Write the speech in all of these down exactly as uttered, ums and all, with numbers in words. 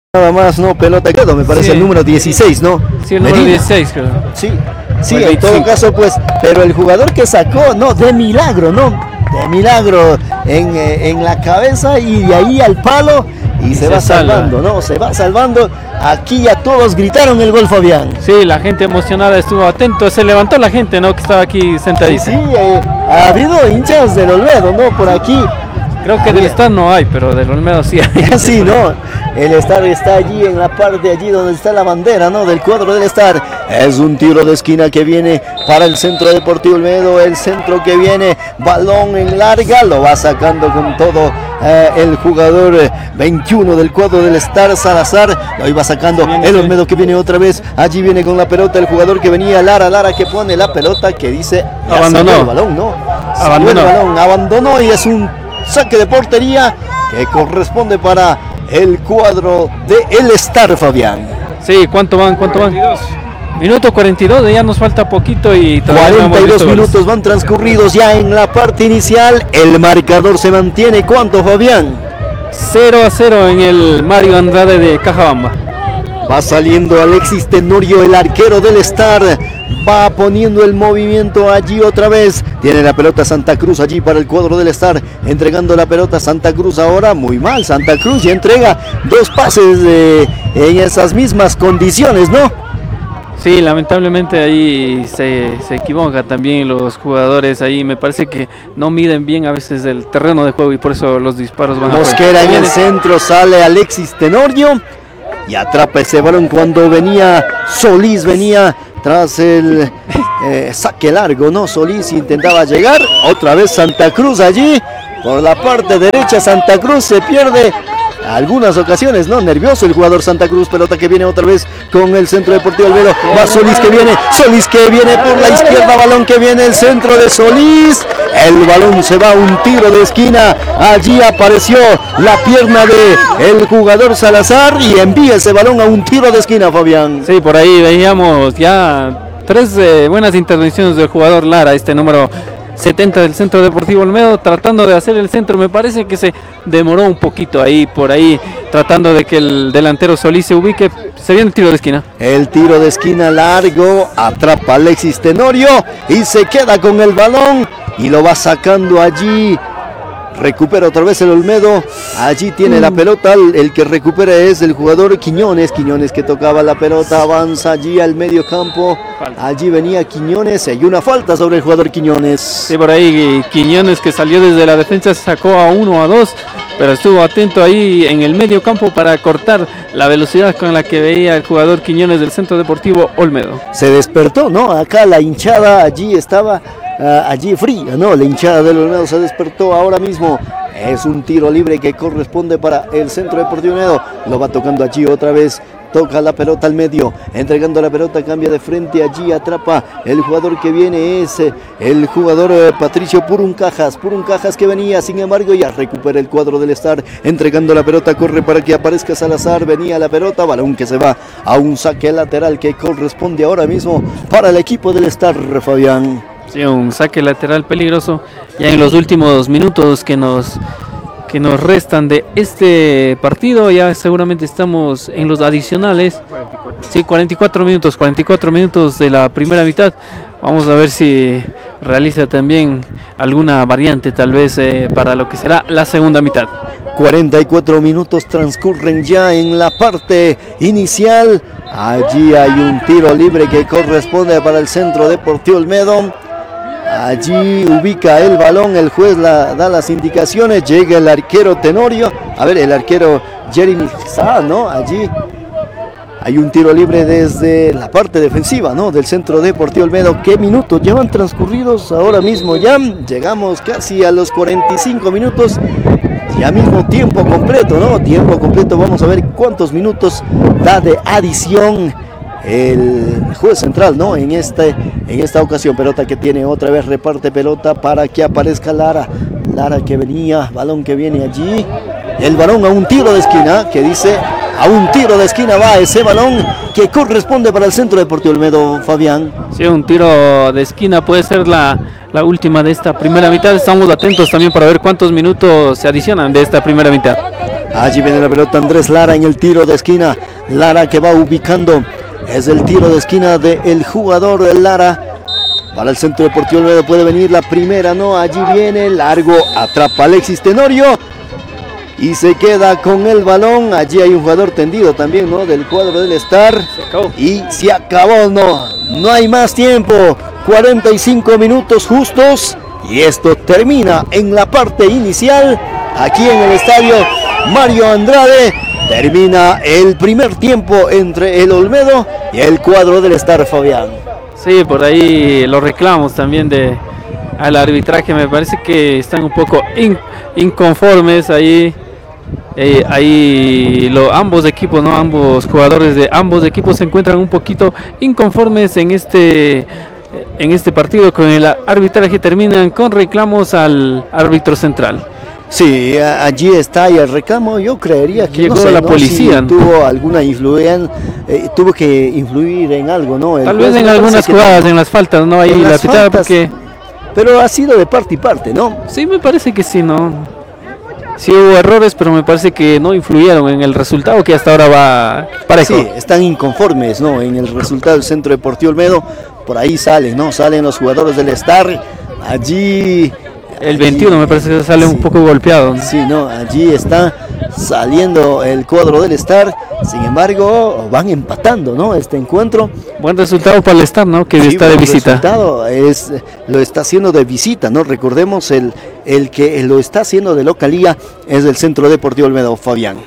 Nada más, no, pelota quedó, me parece Sí. el número dieciséis, ¿no? Sí, el número Medina. dieciséis, creo. Sí, sí, O el en todo veinticinco. caso, pues, pero el jugador que sacó, no, de milagro, ¿no? De milagro en, eh, en la cabeza y de ahí al palo y, Y se, se va salva. salvando, ¿no? Se va salvando. Aquí ya todos gritaron el gol, Fabián. Sí, la gente emocionada estuvo atento, se levantó la gente, ¿no? Que estaba aquí Sí, sentadita. sí, eh, ha habido hinchas del Olmedo, ¿no? Por aquí. Creo que del Star no hay, pero del Olmedo sí hay. Sí, ¿no? El Star está allí en la parte allí donde está la bandera, ¿no? Del cuadro del Star. Es un tiro de esquina que viene para el Centro Deportivo Olmedo. El centro que viene, balón en larga, lo va sacando con todo eh, el jugador eh, veintiuno del cuadro del Star, Salazar. Lo iba sacando el Olmedo que viene otra vez. Allí viene con la pelota el jugador que venía, Lara, Lara que pone la pelota que dice... ya Abandonó. salió el balón, ¿no? Salió Abandonó. el balón, abandonó y es un saque de portería que corresponde para el cuadro de el Star, Fabián. Sí, ¿cuánto van? ¿Cuánto van? Minuto cuarenta y dos, ya nos falta poquito y todavía no hemos cuarenta y dos visto goles. minutos van transcurridos ya en la parte inicial. El marcador se mantiene. ¿Cuánto, Fabián? cero a cero en el Mario Andrade de Cajabamba. Va saliendo Alexis Tenorio, el arquero del Star. Va poniendo el movimiento allí otra vez. Tiene la pelota Santa Cruz allí para el cuadro del Star. Entregando la pelota Santa Cruz ahora. Muy mal Santa Cruz y entrega dos pases eh, en esas mismas condiciones, ¿no? Sí, lamentablemente ahí se, se equivoca también los jugadores. Ahí me parece que no miden bien a veces el terreno de juego y por eso los disparos van a Mosquera en el centro, sale Alexis Tenorio y atrapa ese balón cuando venía Solís, venía tras el eh, saque largo, ¿no? Solís intentaba llegar, otra vez Santa Cruz allí, por la parte derecha Santa Cruz se pierde algunas ocasiones, ¿no? Nervioso el jugador Santa Cruz, pelota que viene otra vez con el Centro Deportivo Olmedo, va Solís que viene, Solís que viene por la izquierda, balón que viene el centro de Solís, el balón se va a un tiro de esquina, allí apareció la pierna de el jugador Salazar y envía ese balón a un tiro de esquina, Fabián. Sí, por ahí veíamos ya tres eh, buenas intervenciones del jugador Lara, este número setenta del Centro Deportivo Olmedo, tratando de hacer el centro. Me parece que se demoró un poquito ahí, por ahí, tratando de que el delantero Solís se ubique. Se viene el tiro de esquina. El tiro de esquina largo, atrapa Alexis Tenorio y se queda con el balón y lo va sacando allí. Recupera otra vez el Olmedo, allí tiene la pelota, el, el que recupera es el jugador Quiñones, Quiñones que tocaba la pelota, avanza allí al medio campo, allí venía Quiñones, hay una falta sobre el jugador Quiñones. Sí, por ahí Quiñones, que salió desde la defensa, sacó a uno a dos, pero estuvo atento ahí en el medio campo para cortar la velocidad con la que veía el jugador Quiñones del Centro Deportivo Olmedo. Se despertó, ¿no? Acá la hinchada allí estaba... Uh, allí fría, ¿no? La hinchada del Olmedo se despertó ahora mismo. Es un tiro libre que corresponde para el Centro Deportivo Olmedo. Lo va tocando allí otra vez. Toca la pelota al medio. Entregando la pelota, cambia de frente. Allí atrapa el jugador que viene. Es eh, el jugador eh, Patricio Puruncajas. Puruncajas que venía, sin embargo, ya recupera el cuadro del Star. Entregando la pelota, corre para que aparezca Salazar. Venía la pelota, balón que se va a un saque lateral que corresponde ahora mismo para el equipo del Star, Fabián. Sí, un saque lateral peligroso ya en los últimos minutos que nos que nos restan de este partido. Ya seguramente estamos en los adicionales. Sí, cuarenta y cuatro minutos, cuarenta y cuatro minutos de la primera mitad. Vamos a ver si realiza también alguna variante tal vez eh, para lo que será la segunda mitad. cuarenta y cuatro minutos transcurren ya en la parte inicial. Allí hay un tiro libre que corresponde para el Centro Deportivo Olmedo. Allí ubica el balón, el juez la, da las indicaciones, llega el arquero Tenorio, a ver, el arquero Jeremy Sá, ¿no? Allí hay un tiro libre desde la parte defensiva, ¿no? Del Centro Deportivo Olmedo. ¿Qué minutos llevan transcurridos ahora mismo? Ya llegamos casi a los cuarenta y cinco minutos, ya mismo tiempo completo, ¿no? Tiempo completo, vamos a ver cuántos minutos da de adición el juez central, ¿no? En este, en esta ocasión, pelota que tiene otra vez, reparte pelota para que aparezca Lara. Lara que venía, balón que viene allí. El balón a un tiro de esquina, que dice, a un tiro de esquina va ese balón que corresponde para el Centro Deportivo Olmedo, Fabián. Sí, un tiro de esquina puede ser la, la última de esta primera mitad. Estamos atentos también para ver cuántos minutos se adicionan de esta primera mitad. Allí viene la pelota Andrés Lara en el tiro de esquina. Lara que va ubicando. Es el tiro de esquina del jugador Lara. Para el Centro Deportivo Olmedo puede venir la primera, ¿no? Allí viene largo, atrapa Alexis Tenorio y se queda con el balón. Allí hay un jugador tendido también, ¿no? Del cuadro del Star. Se acabó. Y se acabó, no, no hay más tiempo. cuarenta y cinco minutos justos y esto termina en la parte inicial. Aquí en el estadio Mario Andrade termina el primer tiempo entre el Olmedo y el cuadro del Star, Fabián. Sí, por ahí los reclamos también de al arbitraje, me parece que están un poco in, inconformes ahí, eh, ahí lo, ambos equipos, no, ambos jugadores de ambos equipos se encuentran un poquito inconformes en este en este partido con el arbitraje, terminan con reclamos al árbitro central. Sí, allí está y el reclamo, yo creería que llegó no sé, la ¿no? policía, si tuvo alguna influencia, eh, tuvo que influir en algo, ¿no? El Tal vez en algunas que jugadas, en las faltas, no ahí la pitada, porque pero ha sido de parte y parte, ¿no? Sí, me parece que sí, no. Sí hubo errores, pero me parece que no influyeron en el resultado, que hasta ahora va parejo. Sí, están inconformes, ¿no? En el resultado del Centro Deportivo Olmedo, por ahí salen, ¿no? Salen los jugadores del Star, allí. El veintiuno me parece que sale sí, un poco golpeado, ¿no? Sí, no, allí está saliendo el cuadro del Star. Sin embargo, van empatando, ¿no? Este encuentro. Buen resultado para el Star, ¿no? Que sí, está de visita. El resultado es, lo está haciendo de visita, ¿no? Recordemos, el, el que lo está haciendo de localía es el Centro Deportivo Olmedo, Fabián.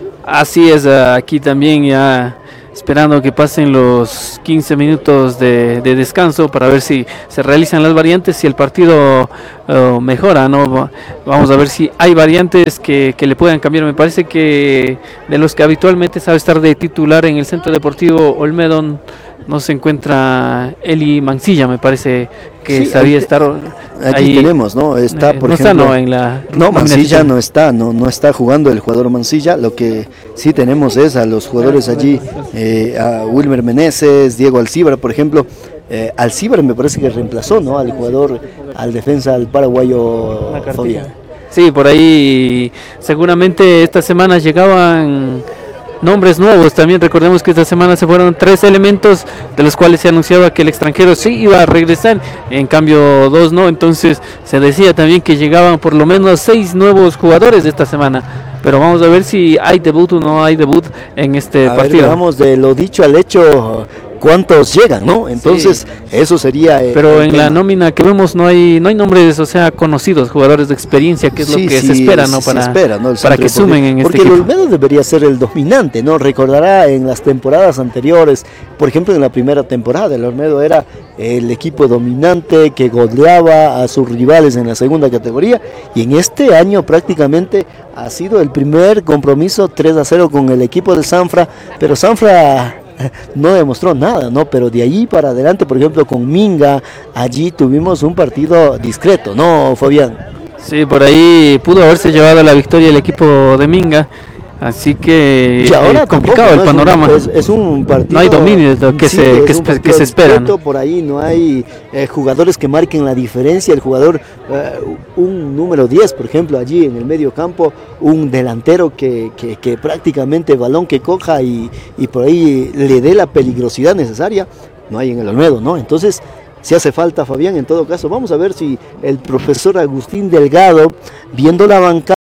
Así es, aquí también ya esperando que pasen los quince minutos de, de descanso para ver si se realizan las variantes, si el partido uh, mejora, ¿no? Vamos a ver si hay variantes que, que le puedan cambiar. Me parece que de los que habitualmente sabe estar de titular en el Centro Deportivo Olmedo no se encuentra Eli Mancilla, me parece que sí, sabía estar aquí ahí. Tenemos, ¿no? Está, por no ejemplo, está, no, en la no, Mancilla no está, no, no está jugando el jugador Mancilla. Lo que sí tenemos es a los jugadores allí, eh, a Wilmer Meneses, Diego Alcibar, por ejemplo. Eh, Alcibar me parece que reemplazó, ¿no? Al jugador, al defensa, al paraguayo Fabián. Sí, por ahí seguramente esta semana llegaban nombres nuevos. También recordemos que esta semana se fueron tres elementos, de los cuales se anunciaba que el extranjero sí iba a regresar, en cambio dos no. Entonces se decía también que llegaban por lo menos seis nuevos jugadores de esta semana, pero vamos a ver si hay debut o no hay debut en este a partido. Ver, vamos de lo dicho al hecho, cuántos llegan, ¿no? Entonces sí, eso sería eh, pero en tema. La nómina que vemos no hay no hay nombres, o sea, conocidos, jugadores de experiencia, que es sí, lo que sí, se espera, ¿no? Para, espera, ¿no? para que sumen en porque este equipo. Porque el Olmedo debería ser el dominante, ¿no? Recordará en las temporadas anteriores, por ejemplo en la primera temporada, el Olmedo era el equipo dominante que goleaba a sus rivales en la segunda categoría, y en este año prácticamente ha sido el primer compromiso tres a cero con el equipo de Sanfra, pero Sanfra no demostró nada, ¿no? Pero de allí para adelante, por ejemplo, con Minga, allí tuvimos un partido discreto, ¿no, Fabián? Sí, por ahí pudo haberse llevado la victoria el equipo de Minga, así que y ahora eh, complicado tampoco, el panorama. Es un, es, es un partido. No hay dominio que, sí, se, que, que, que se espera, ¿no? Por ahí no hay eh, jugadores que marquen la diferencia. El jugador, eh, un número diez, por ejemplo, allí en el medio campo, un delantero que, que, que prácticamente balón que coja y, y por ahí le dé la peligrosidad necesaria, no hay en el Olmedo, ¿no? Entonces, si hace falta, Fabián, en todo caso, vamos a ver si el profesor Agustín Delgado, viendo la bancada,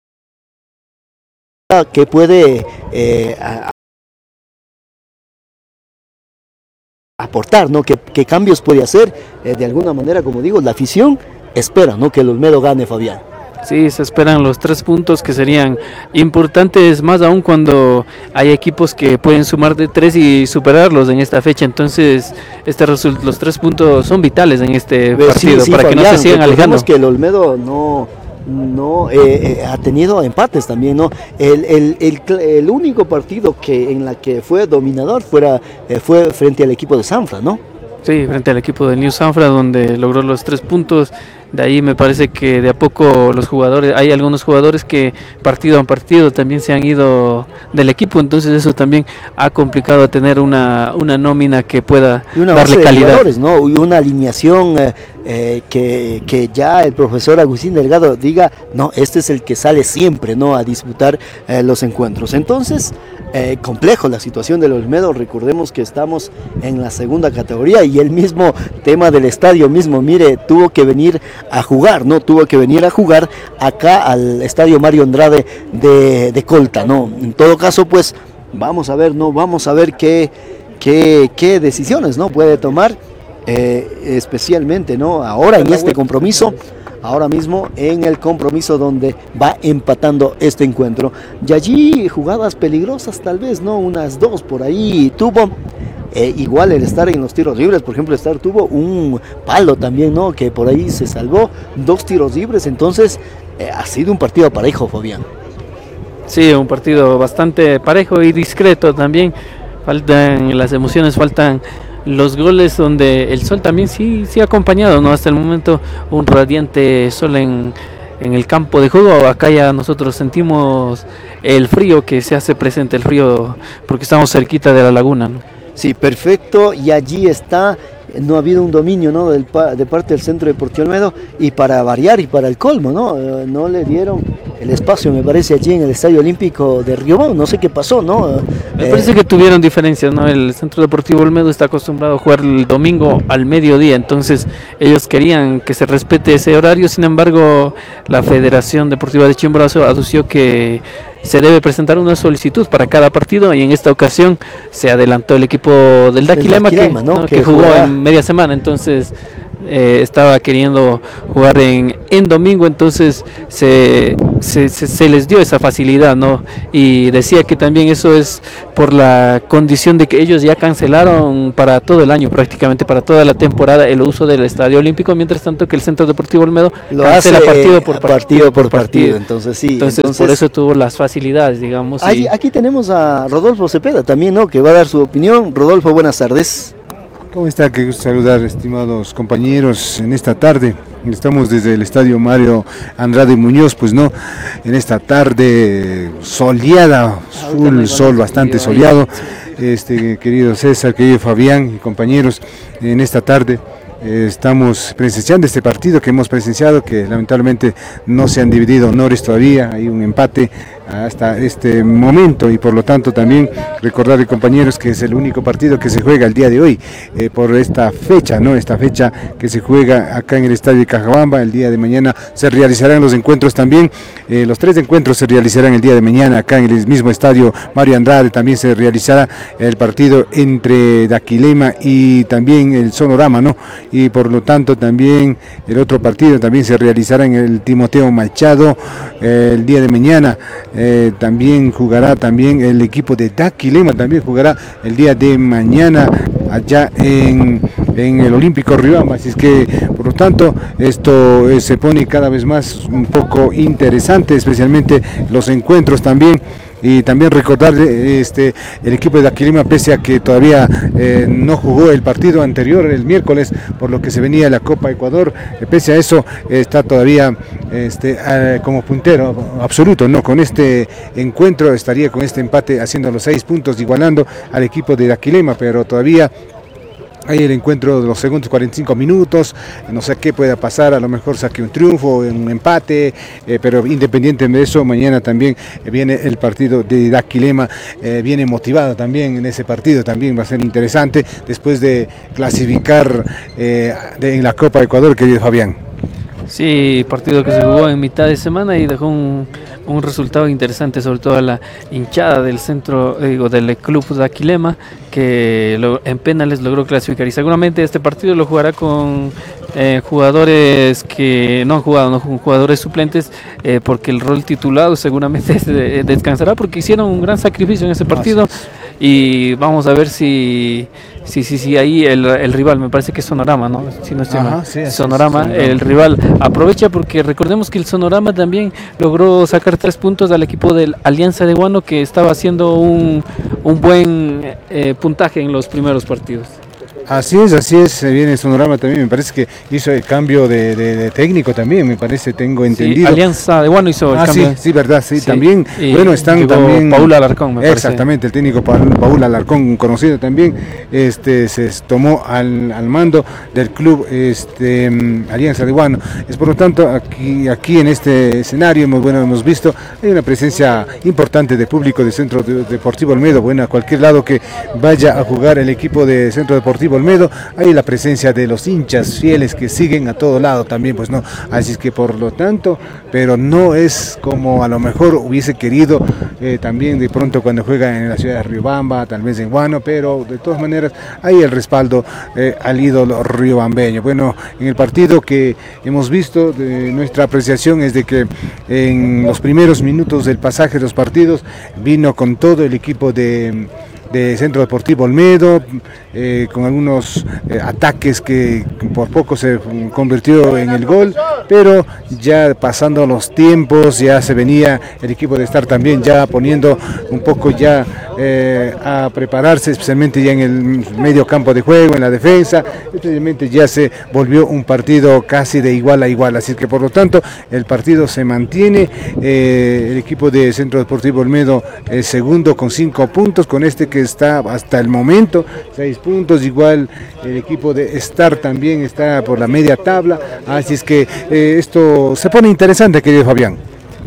que puede eh, a, aportar, ¿no? ¿Qué, qué cambios puede hacer? Eh, de alguna manera, como digo, la afición espera, ¿no? Que el Olmedo gane, Fabián. Sí, se esperan los tres puntos que serían importantes, más aún cuando hay equipos que pueden sumar de tres y superarlos en esta fecha. Entonces, este result- los tres puntos son vitales en este pues partido, sí, sí, para Fabián, que no se sigan alejando. Que el Olmedo no... no eh, eh, ha tenido empates también, ¿no? El, el, el, el único partido que en la que fue dominador fuera, eh, fue frente al equipo de Sanfra, ¿no? Sí, frente al equipo del New Sanfra, donde logró los tres puntos De ahí me parece que de a poco los jugadores, hay algunos jugadores que partido a partido también se han ido del equipo, entonces eso también ha complicado tener una, una nómina que pueda y una darle base calidad. De jugadores, ¿no? Y una alineación eh, eh, que, que ya el profesor Agustín Delgado diga, no, este es el que sale siempre, ¿no? A disputar eh, los encuentros. Entonces, eh, complejo la situación del Olmedo, recordemos que estamos en la segunda categoría y el mismo tema del estadio mismo, mire, tuvo que venir a jugar, ¿no? Tuvo que venir a jugar acá al estadio Mario Andrade de, de Colta, ¿no? En todo caso, pues, vamos a ver, ¿no? Vamos a ver qué, qué, qué decisiones, ¿no? Puede tomar, eh, especialmente, ¿no? Ahora en este compromiso, ahora mismo en el compromiso donde va empatando este encuentro. Y allí jugadas peligrosas tal vez, ¿no? Unas dos por ahí tuvo. Eh, igual el estar en los tiros libres, por ejemplo, estar tuvo un palo también, ¿no? Que por ahí se salvó, dos tiros libres, entonces eh, ha sido un partido parejo, Fabián. Sí, un partido bastante parejo y discreto también. Faltan las emociones, faltan los goles donde el sol también sí, sí ha acompañado, ¿no? Hasta el momento un radiante sol en, en el campo de juego. Acá ya nosotros sentimos el frío que se hace presente, el frío porque estamos cerquita de la laguna, ¿no? Sí, perfecto, y allí está, no ha habido un dominio, ¿no? Del, de parte del Centro Deportivo Olmedo, y para variar y para el colmo, ¿no? Eh, no le dieron el espacio, me parece, allí en el Estadio Olímpico de Riobón, no sé qué pasó, ¿no? Me eh, parece que tuvieron diferencias, ¿no? El Centro Deportivo Olmedo está acostumbrado a jugar el domingo al mediodía, entonces ellos querían que se respete ese horario, sin embargo, la Federación Deportiva de Chimborazo adució que se debe presentar una solicitud para cada partido y en esta ocasión se adelantó el equipo del Daquilema, que, ¿no? ¿no? que, que jugó jugará en media semana, entonces eh, estaba queriendo jugar en, en domingo, entonces se, se, se, se les dio esa facilidad, ¿no? Y decía que también eso es por la condición de que ellos ya cancelaron para todo el año, prácticamente para toda la temporada, el uso del Estadio Olímpico, mientras tanto que el Centro Deportivo Olmedo lo cancela hace partido por partido, partido por partido, entonces sí. Entonces, entonces por eso tuvo las facilidades, digamos. Aquí, y... aquí tenemos a Rodolfo Cepeda también, ¿no? Que va a dar su opinión. Rodolfo, buenas tardes. ¿Cómo está? Qué gusto saludar, estimados compañeros, en esta tarde. Estamos desde el Estadio Mario Andrade Muñoz, pues no, en esta tarde soleada, full sol, bastante soleado. Este, querido César, querido Fabián y compañeros, en esta tarde eh, estamos presenciando este partido que hemos presenciado, que lamentablemente no se han dividido honores todavía, hay un empate hasta este momento y por lo tanto también recordarle, compañeros, que es el único partido que se juega el día de hoy eh, por esta fecha, ¿no? Esta fecha que se juega acá en el estadio de Cajabamba. El día de mañana se realizarán los encuentros también, eh, los tres encuentros se realizarán el día de mañana acá en el mismo estadio Mario Andrade. También se realizará el partido entre Daquilema y también el Sonorama, ¿no? Y por lo tanto también el otro partido también se realizará en el Timoteo Machado eh, el día de mañana. Eh, también jugará también el equipo de Daquilema, también jugará el día de mañana allá en, en el Olímpico Riobamba. Así es que por lo tanto esto eh, se pone cada vez más un poco interesante, especialmente los encuentros también. Y también recordar este el equipo de Daquilema, pese a que todavía eh, no jugó el partido anterior el miércoles, por lo que se venía la Copa Ecuador, eh, pese a eso eh, está todavía este, eh, como puntero absoluto, no, con este encuentro estaría con este empate haciendo los seis puntos, igualando al equipo de Daquilema, pero todavía hay el encuentro de los segundos cuarenta y cinco minutos, no sé qué pueda pasar, a lo mejor saque un triunfo, un empate, eh, pero independiente de eso, mañana también eh, viene el partido de Daquilema, eh, viene motivado también en ese partido, también va a ser interesante después de clasificar eh, de, en la Copa de Ecuador, querido Fabián. Sí, partido que se jugó en mitad de semana y dejó un, un resultado interesante, sobre todo a la hinchada del centro, eh, digo, del club de Daquilema, que lo, en penales logró clasificar. Y seguramente este partido lo jugará con eh, jugadores que no han jugado, no con jugadores suplentes, eh, porque el rol titulado seguramente eh, descansará, porque hicieron un gran sacrificio en ese partido. Y vamos a ver si sí, sí, sí, ahí el, el rival, me parece que es Sonorama, ¿no? Si no estoy mal. Sí, Sonorama, es, el rival aprovecha, porque recordemos que el Sonorama también logró sacar tres puntos al equipo de Alianza de Guano, que estaba haciendo un, un buen eh, puntaje en los primeros partidos. Así es, así es, se viene Sonorama también, me parece que hizo el cambio de, de, de técnico también, me parece, tengo entendido. Sí, Alianza de Guano hizo el ah, cambio. sí, sí, verdad, sí, Sí, también, y bueno, están llegó también... Paul Alarcón, me parece. Exactamente, el técnico Paul, Paul Alarcón, conocido también, este, se tomó al, al mando del club este, Alianza de Guano. Es por lo tanto, aquí, aquí en este escenario, hemos, bueno, hemos visto, hay una presencia importante de público del Centro Deportivo Olmedo, bueno, a cualquier lado que vaya a jugar el equipo de Centro Deportivo Olmedo, hay la presencia de los hinchas fieles que siguen a todo lado también, pues no, así es que por lo tanto, pero no es como a lo mejor hubiese querido eh, también de pronto cuando juega en la ciudad de Riobamba, tal vez en Guano, pero de todas maneras hay el respaldo eh, al ídolo riobambeño. Bueno, en el partido que hemos visto, de nuestra apreciación es de que en los primeros minutos del pasaje de los partidos vino con todo el equipo de de Centro Deportivo Olmedo, eh, con algunos eh, ataques que por poco se convirtió en el gol, pero ya pasando los tiempos, ya se venía el equipo de estar también ya poniendo un poco ya eh, a prepararse, especialmente ya en el medio campo de juego, en la defensa, especialmente ya se volvió un partido casi de igual a igual, así que por lo tanto el partido se mantiene, eh, el equipo de Centro Deportivo Olmedo es segundo con cinco puntos, con este que está hasta el momento seis puntos, igual el equipo de Star también está por la media tabla, así es que eh, esto se pone interesante, querido Fabián.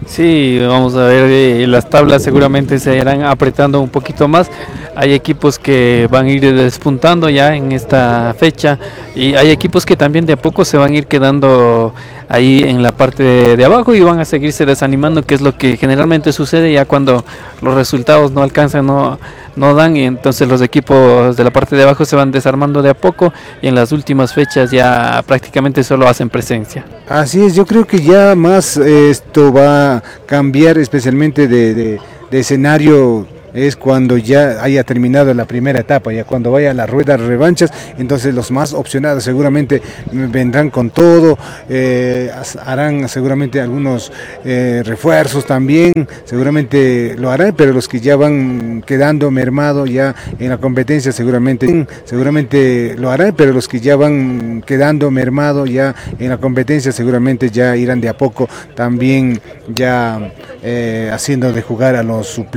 Sí, vamos a ver, eh, las tablas seguramente se irán apretando un poquito más. Hay equipos que van a ir despuntando ya en esta fecha y hay equipos que también de a poco se van a ir quedando ahí en la parte de, de abajo y van a seguirse desanimando, que es lo que generalmente sucede ya cuando los resultados no alcanzan, no, no dan, y entonces los equipos de la parte de abajo se van desarmando de a poco y en las últimas fechas ya prácticamente solo hacen presencia. Así es, yo creo que ya más eh, esto va a cambiar especialmente de, de, de escenario. Es cuando ya haya terminado la primera etapa, ya cuando vaya a la rueda de revanchas, entonces los más opcionados seguramente vendrán con todo, eh, harán seguramente algunos eh, refuerzos también, seguramente lo harán, pero los que ya van quedando mermados ya en la competencia seguramente, seguramente lo harán, pero los que ya van quedando mermados ya en la competencia seguramente ya irán de a poco también ya eh, haciendo de jugar a los suplentes.